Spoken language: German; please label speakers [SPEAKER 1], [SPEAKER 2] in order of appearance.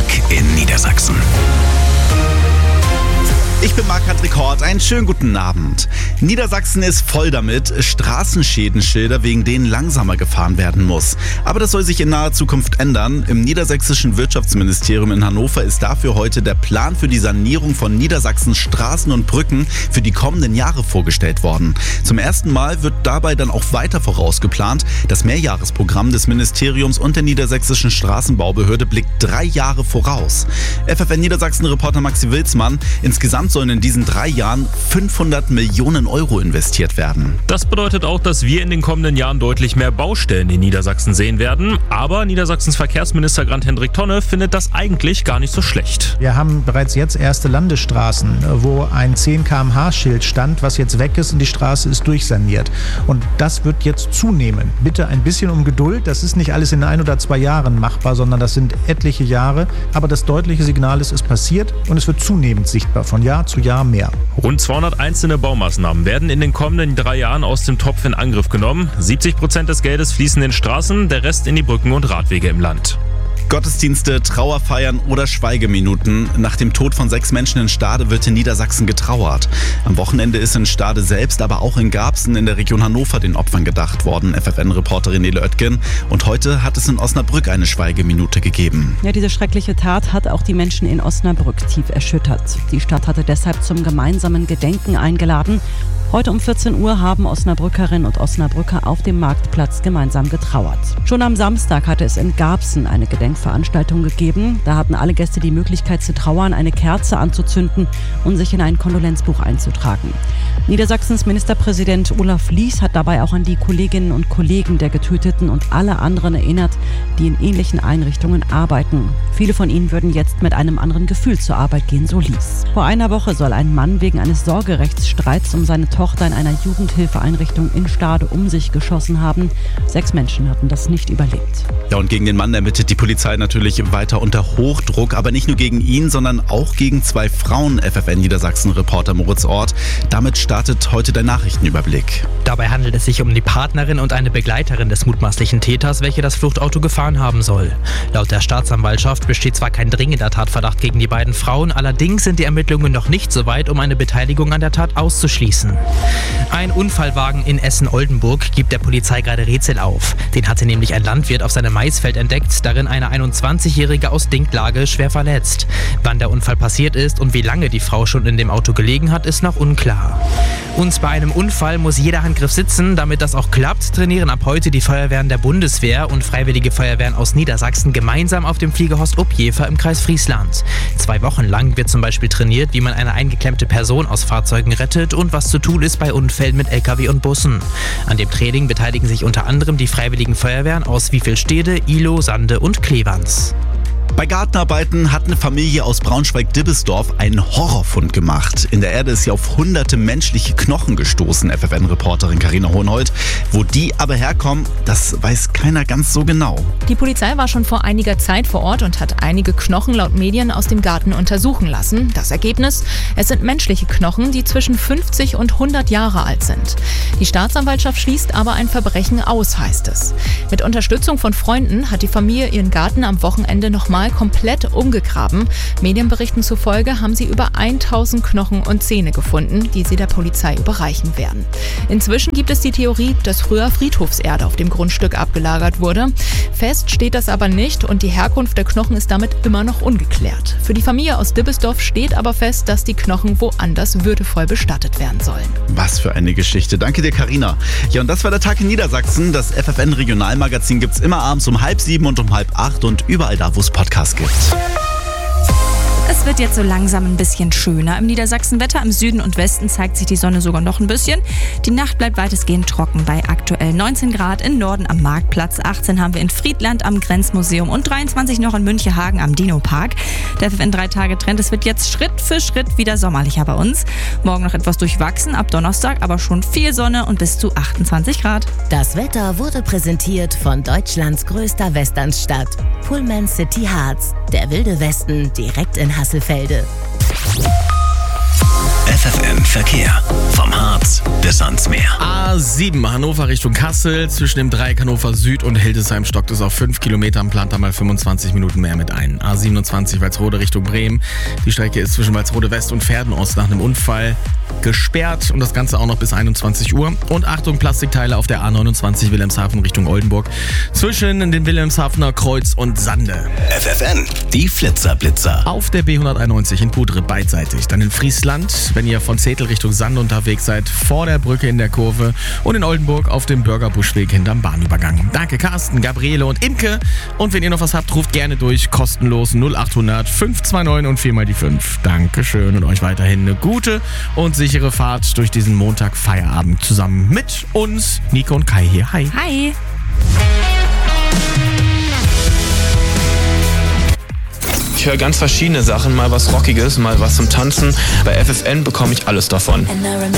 [SPEAKER 1] Überblick in Niedersachsen.
[SPEAKER 2] Ich bin Marc-André Kort, einen schönen guten Abend. Niedersachsen ist voll damit, Straßenschädenschilder, wegen denen langsamer gefahren werden muss. Aber das soll sich in naher Zukunft ändern. Im niedersächsischen Wirtschaftsministerium in Hannover ist dafür heute der Plan für die Sanierung von Niedersachsens Straßen und Brücken für die kommenden Jahre vorgestellt worden. Zum ersten Mal wird dabei dann auch weiter vorausgeplant. Das Mehrjahresprogramm des Ministeriums und der niedersächsischen Straßenbaubehörde blickt 3 Jahre voraus. FFN Niedersachsen-Reporter Maxi Wilsmann, insgesamt sollen in diesen 3 Jahren 500 Millionen Euro investiert werden.
[SPEAKER 3] Das bedeutet auch, dass wir in den kommenden Jahren deutlich mehr Baustellen in Niedersachsen sehen werden. Aber Niedersachsens Verkehrsminister Grant-Hendrik Tonne findet das eigentlich gar nicht so schlecht.
[SPEAKER 4] Wir haben bereits jetzt erste Landesstraßen, wo ein 10 km/h-Schild stand, was jetzt weg ist und die Straße ist durchsaniert. Und das wird jetzt zunehmen. Bitte ein bisschen um Geduld. Das ist nicht alles in 1 oder 2 Jahren machbar, sondern das sind etliche Jahre. Aber das deutliche Signal ist, es passiert und es wird zunehmend sichtbar von Jahr zu Jahr mehr.
[SPEAKER 3] Rund 200 einzelne Baumaßnahmen werden in den kommenden 3 Jahren aus dem Topf in Angriff genommen. 70% des Geldes fließen in Straßen, der Rest in die Brücken und Radwege im Land.
[SPEAKER 2] Trauerfeiern Trauerfeiern oder Schweigeminuten. Nach dem Tod von 6 Menschen in Stade wird in Niedersachsen getrauert. Am Wochenende ist in Stade selbst, aber auch in Garbsen in der Region Hannover den Opfern gedacht worden, FFN-Reporterin Nele Oetgen. Und heute hat es in Osnabrück eine Schweigeminute gegeben.
[SPEAKER 5] Ja, diese schreckliche Tat hat auch die Menschen in Osnabrück tief erschüttert. Die Stadt hatte deshalb zum gemeinsamen Gedenken eingeladen. Heute um 14 Uhr haben Osnabrückerinnen und Osnabrücker auf dem Marktplatz gemeinsam getrauert. Schon am Samstag hatte es in Garbsen eine Gedenkveranstaltung gegeben. Da hatten alle Gäste die Möglichkeit zu trauern, eine Kerze anzuzünden und sich in ein Kondolenzbuch einzutragen. Niedersachsens Ministerpräsident Olaf Lies hat dabei auch an die Kolleginnen und Kollegen der Getöteten und alle anderen erinnert, die in ähnlichen Einrichtungen arbeiten. Viele von ihnen würden jetzt mit einem anderen Gefühl zur Arbeit gehen, so Lies. Vor einer Woche soll ein Mann wegen eines Sorgerechtsstreits um seine Tochter in einer Jugendhilfeeinrichtung in Stade um sich geschossen haben. 6 Menschen hatten das nicht überlebt.
[SPEAKER 2] Ja, und gegen den Mann ermittelt die Polizei natürlich weiter unter Hochdruck, aber nicht nur gegen ihn, sondern auch gegen 2 Frauen, FFN Niedersachsen-Reporter Moritz Ort. Damit startet heute der Nachrichtenüberblick.
[SPEAKER 6] Dabei handelt es sich um die Partnerin und eine Begleiterin des mutmaßlichen Täters, welche das Fluchtauto gefahren haben soll. Laut der Staatsanwaltschaft besteht zwar kein dringender Tatverdacht gegen die beiden Frauen, allerdings sind die Ermittlungen noch nicht so weit, um eine Beteiligung an der Tat auszuschließen. Ein Unfallwagen in Essen-Oldenburg gibt der Polizei gerade Rätsel auf. Den hatte nämlich ein Landwirt auf seinem Maisfeld entdeckt, darin eine 21-Jährige aus Dinklage schwer verletzt. Wann der Unfall passiert ist und wie lange die Frau schon in dem Auto gelegen hat, ist noch unklar. Und bei einem Unfall muss jeder Handgriff sitzen. Damit das auch klappt, trainieren ab heute die Feuerwehren der Bundeswehr und Freiwillige Feuerwehren aus Niedersachsen gemeinsam auf dem Fliegerhorst Uppjever im Kreis Friesland. 2 Wochen lang wird zum Beispiel trainiert, wie man eine eingeklemmte Person aus Fahrzeugen rettet und was zu tun ist bei Unfällen mit LKW und Bussen. An dem Training beteiligen sich unter anderem die Freiwilligen Feuerwehren aus Wiefelstede, Ihlow, Sande und Klevans.
[SPEAKER 2] Bei Gartenarbeiten hat eine Familie aus Braunschweig-Dibbesdorf einen Horrorfund gemacht. In der Erde ist sie auf hunderte menschliche Knochen gestoßen, FFN-Reporterin Carina Hohenhold. Wo die aber herkommen, das weiß keiner ganz so genau.
[SPEAKER 7] Die Polizei war schon vor einiger Zeit vor Ort und hat einige Knochen laut Medien aus dem Garten untersuchen lassen. Das Ergebnis? Es sind menschliche Knochen, die zwischen 50 und 100 Jahre alt sind. Die Staatsanwaltschaft schließt aber ein Verbrechen aus, heißt es. Mit Unterstützung von Freunden hat die Familie ihren Garten am Wochenende nochmal komplett umgegraben. Medienberichten zufolge haben sie über 1000 Knochen und Zähne gefunden, die sie der Polizei überreichen werden. Inzwischen gibt es die Theorie, dass früher Friedhofserde auf dem Grundstück abgelagert wurde. Fest steht das aber nicht und die Herkunft der Knochen ist damit immer noch ungeklärt. Für die Familie aus Dibbesdorf steht aber fest, dass die Knochen woanders würdevoll bestattet werden sollen.
[SPEAKER 2] Was für eine Geschichte. Danke dir, Carina. Ja, und das war der Tag in Niedersachsen. Das FFN Regionalmagazin gibt's immer abends um 7:30 und um 7:30 und überall da, wo es Podcasts gibt.
[SPEAKER 8] Es wird jetzt so langsam ein bisschen schöner im Niedersachsenwetter. Im Süden und Westen zeigt sich die Sonne sogar noch ein bisschen. Die Nacht bleibt weitestgehend trocken bei aktuell 19 Grad im Norden am Marktplatz. 18 haben wir in Friedland am Grenzmuseum und 23 noch in Münchehagen am Dino-Park. Der FFN 3-Tage-Trend, es wird jetzt Schritt für Schritt wieder sommerlicher bei uns. Morgen noch etwas durchwachsen, ab Donnerstag aber schon viel Sonne und bis zu 28 Grad.
[SPEAKER 9] Das Wetter wurde präsentiert von Deutschlands größter Westernstadt, Pullman City Harz. Der wilde Westen direkt in Hasselfelde.
[SPEAKER 1] FFN Verkehr. Vom Harz bis ans Meer.
[SPEAKER 10] A7 Hannover Richtung Kassel. Zwischen dem Dreieck Hannover Süd und Hildesheim stockt es auf 5 Kilometern. Plant da mal 25 Minuten mehr mit ein. A27 Walsrode Richtung Bremen. Die Strecke ist zwischen Walsrode West und Verden-Ost nach einem Unfall gesperrt. Und das Ganze auch noch bis 21 Uhr. Und Achtung, Plastikteile auf der A29 Wilhelmshaven Richtung Oldenburg. Zwischen den Wilhelmshavener Kreuz und Sande.
[SPEAKER 1] FFN, die Flitzer-Blitzer.
[SPEAKER 10] Auf der B191 in Budre beidseitig. Dann in Friesland, wenn ihr von Zetel Richtung Sande unterwegs seid, vor der Brücke in der Kurve. Und in Oldenburg auf dem Bürgerbuschweg hinterm Bahnübergang. Danke Carsten, Gabriele und Imke. Und wenn ihr noch was habt, ruft gerne durch. Kostenlos 0800 529 und 4 mal die 5. Dankeschön und euch weiterhin eine gute und sichere Fahrt durch diesen Montag-Feierabend zusammen mit uns. Nico und Kai hier. Hi.
[SPEAKER 8] Hi.
[SPEAKER 11] Ich höre ganz verschiedene Sachen, mal was Rockiges, mal was zum Tanzen. Bei FFN bekomme ich alles davon.